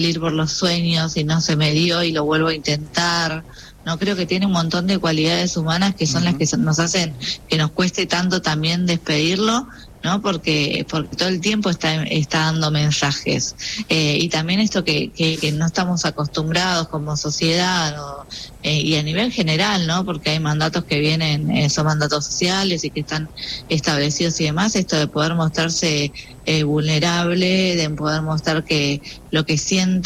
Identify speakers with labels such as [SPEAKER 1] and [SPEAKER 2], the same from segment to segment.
[SPEAKER 1] ir por los sueños y no se me dio y lo vuelvo a intentar. No, creo que tiene un montón de cualidades humanas que son las que nos hacen que nos cueste tanto también despedirlo, ¿no? Porque todo el tiempo está dando mensajes. Y también esto que no estamos acostumbrados como sociedad, y a nivel general, ¿no? Porque hay mandatos que vienen, son mandatos sociales y que están establecidos y demás, esto de poder mostrarse vulnerable, de poder mostrar que lo que siente,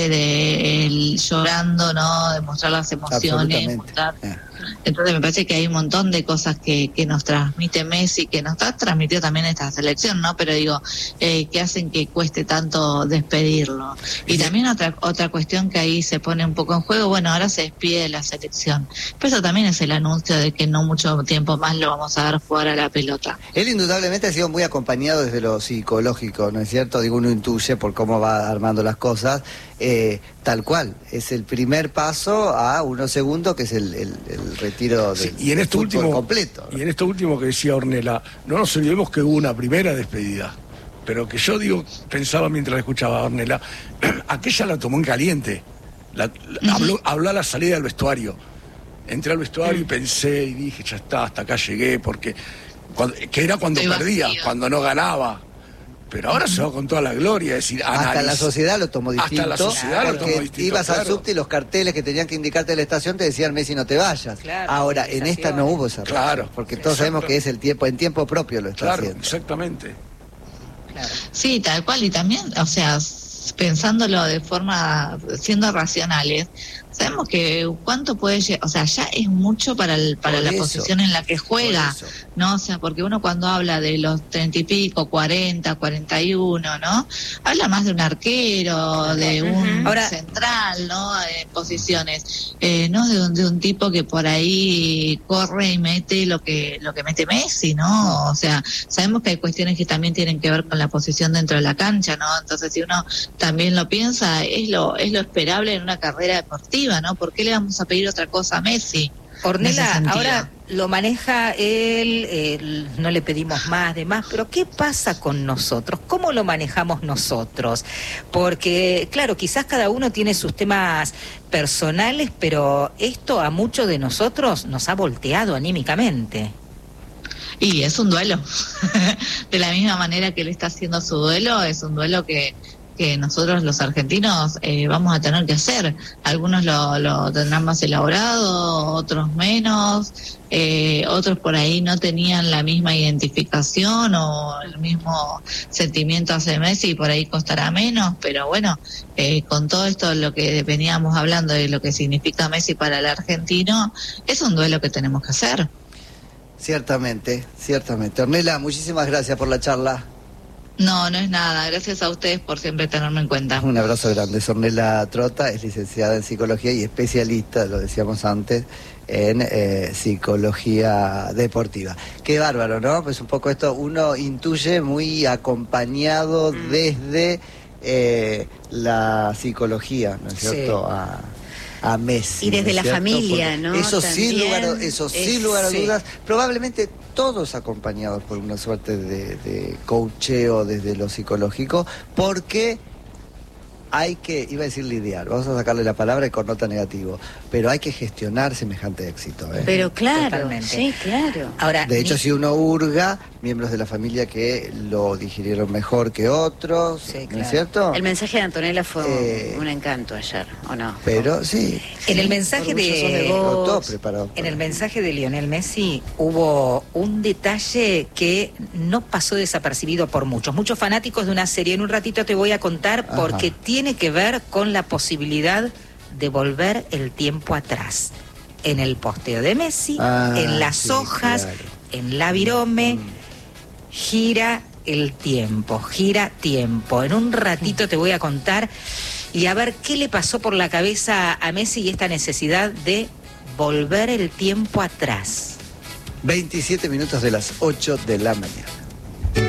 [SPEAKER 1] de él llorando, ¿no? De mostrar las emociones, mostrar. Entonces me parece que hay un montón de cosas que nos transmite Messi, que nos ha transmitido también esta selección, ¿no? Pero digo, que hacen que cueste tanto despedirlo. Y también otra cuestión que ahí se pone un poco en juego, bueno, ahora se despide de la selección. Pero eso también es el anuncio de que no mucho tiempo más lo vamos a ver jugar a la pelota.
[SPEAKER 2] Él indudablemente ha sido muy acompañado desde lo psicológico, ¿no es cierto? Digo, uno intuye por cómo va armando las cosas. Tal cual, es el primer paso a unos segundos, que es el retiro del
[SPEAKER 3] y en esto último
[SPEAKER 2] completo, ¿no?
[SPEAKER 3] Y en esto último que decía Ornella, no nos olvidemos que hubo una primera despedida, pero que yo pensaba mientras escuchaba a Ornella, aquella la tomó en caliente, habló a la salida del vestuario. Entré al vestuario y pensé y dije, ya está, hasta acá llegué, porque que era cuando perdía, cuando no ganaba. Pero ahora se va con toda la gloria, es decir,
[SPEAKER 2] hasta la sociedad lo tomó distinto.
[SPEAKER 3] Hasta la sociedad lo tomó distinto.
[SPEAKER 2] Ibas al subte y los carteles que tenían que indicarte la estación te decían, Messi, no te vayas. Claro, ahora, en esta no hubo esa razón, porque todos sabemos que es el tiempo, en tiempo propio lo está haciendo.
[SPEAKER 3] Exactamente.
[SPEAKER 1] Claro. Sí, tal cual, y también, o sea, pensándolo de forma, siendo racionales, sabemos que cuánto puede llegar, o sea, ya es mucho para la posición en la que juega, ¿no? O sea, porque uno cuando habla de los 30 y pico, 40, 41, ¿no? Habla más de un arquero, de un central, ¿no? En posiciones, no de un tipo que por ahí corre y mete lo que mete Messi, ¿no? O sea, sabemos que hay cuestiones que también tienen que ver con la posición dentro de la cancha, ¿no? Entonces, si uno también lo piensa, es lo esperable en una carrera deportiva, ¿no? ¿Por qué le vamos a pedir otra cosa a Messi?
[SPEAKER 4] Ornella, ahora lo maneja él, no le pedimos más, pero ¿qué pasa con nosotros? ¿Cómo lo manejamos nosotros? Porque, claro, quizás cada uno tiene sus temas personales, pero esto a muchos de nosotros nos ha volteado anímicamente.
[SPEAKER 1] Y es un duelo. De la misma manera que él está haciendo su duelo, es un duelo que nosotros los argentinos vamos a tener que hacer. Algunos lo tendrán más elaborado, otros menos, otros por ahí no tenían la misma identificación o el mismo sentimiento hacia Messi y por ahí costará menos, pero bueno, con todo esto lo que veníamos hablando de lo que significa Messi para el argentino, es un duelo que tenemos que hacer.
[SPEAKER 2] Ciertamente. Ornella, muchísimas gracias por la charla.
[SPEAKER 1] No es nada. Gracias a ustedes por siempre tenerme en cuenta.
[SPEAKER 2] Un abrazo grande. Ornella Trota es licenciada en psicología y especialista, lo decíamos antes, en psicología deportiva. Qué bárbaro, ¿no? Pues un poco esto uno intuye muy acompañado desde la psicología, ¿no es cierto? A Messi.
[SPEAKER 5] Y desde la
[SPEAKER 2] ¿cierto?
[SPEAKER 5] familia,
[SPEAKER 2] porque
[SPEAKER 5] ¿no?
[SPEAKER 2] Eso
[SPEAKER 5] también
[SPEAKER 2] sin lugar a dudas, probablemente todos acompañados por una suerte de coacheo desde lo psicológico, porque hay que, iba a decir lidiar, vamos a sacarle la palabra y con nota negativo, pero hay que gestionar semejante éxito.
[SPEAKER 5] Pero claro,
[SPEAKER 4] totalmente.
[SPEAKER 5] Sí, claro.
[SPEAKER 4] Ahora,
[SPEAKER 2] de hecho, si uno hurga, miembros de la familia que lo digirieron mejor que otros,
[SPEAKER 4] sí,
[SPEAKER 2] ¿no es cierto?
[SPEAKER 5] El mensaje de Antonella fue un encanto ayer, ¿o no?
[SPEAKER 2] Pero sí.
[SPEAKER 4] En el mensaje
[SPEAKER 5] en
[SPEAKER 4] el mensaje de Lionel Messi hubo un detalle que no pasó desapercibido por muchos fanáticos de una serie. En un ratito te voy a contar porque tiene que ver con la posibilidad de volver el tiempo atrás. En el posteo de Messi, en las hojas, en la virome, gira tiempo. En un ratito te voy a contar y a ver qué le pasó por la cabeza a Messi y esta necesidad de volver el tiempo atrás.
[SPEAKER 2] 27 minutos de las 8 de la mañana.